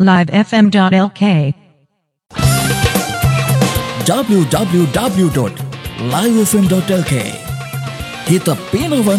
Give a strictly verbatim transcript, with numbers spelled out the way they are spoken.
live f m dot l k w w w dot live f m dot l k. Kita pinakawan